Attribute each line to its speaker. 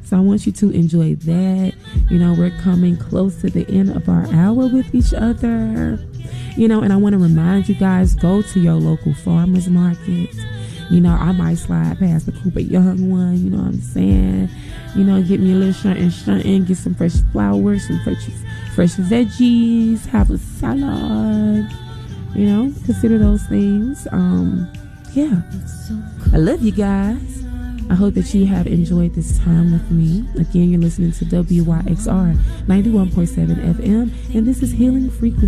Speaker 1: So I want you to enjoy that. You know, we're coming close to the end of our hour with each other. You know, and I want to remind you guys, go to your local farmers market. You know, I might slide past the Cooper Young one, you know what I'm saying? You know, get me a little shuntin', get some fresh flowers, some fresh veggies, have a salad. You know, consider those things. Yeah. I love you guys. I hope that you have enjoyed this time with me. Again, you're listening to WYXR 91.7 FM, and this is Healing Frequency.